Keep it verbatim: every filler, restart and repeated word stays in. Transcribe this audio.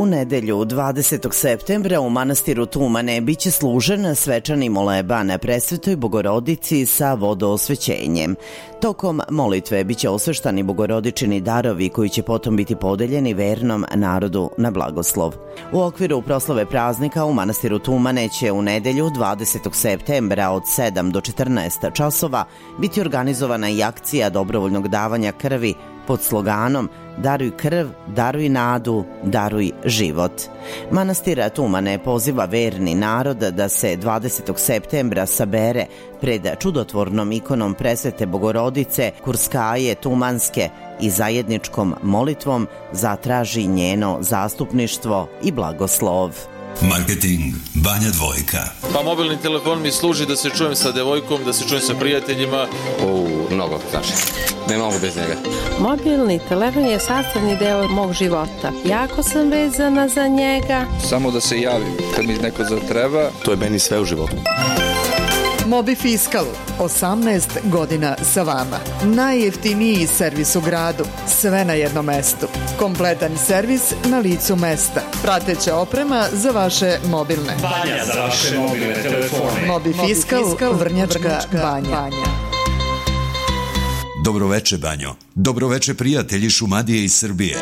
U nedelju dvadesetog septembra u manastiru Tumane biće služen svečani moleban Presvetoj Bogorodici sa vodoosvećenjem. Tokom molitve biće osveštani bogorodičini darovi koji će potom biti podeljeni vernom narodu na blagoslov. U okviru proslave praznika u manastiru Tumane će u nedelju dvadesetog septembra od sedam do četrnaest časova biti organizovana i akcija dobrovoljnog davanja krvi pod sloganom Daruj krv, daruj nadu, daruj život. Manastir Tumane poziva verni narod da se dvadesetog septembra sabere pred čudotvornom ikonom Presvete Bogorodice Kurskaje Tumanske i zajedničkom molitvom zatraži njeno zastupništvo i blagoslov. Marketing Banja Dvojka. Pa mobilni telefon mi služi da se čujem sa devojkom, da se čujem sa prijateljima. O, mnogo znači. Ne mogu bez njega. Mobilni telefon je sastavni deo mog života. Jako sam vezana za njega. Samo da se javim kad mi neko zatreba. To je meni sve u životu. Mobifiskal, osamnaest godina sa vama. Najjeftiniji servis u gradu, sve na jednom mestu. Kompletan servis na licu mesta. Prateća oprema za vaše mobilne. Banja za vaše mobilne telefone. Mobifiskal, Vrnjačka banja. Dobroveče, Banjo. Dobroveče, prijatelji Šumadije iz Srbije.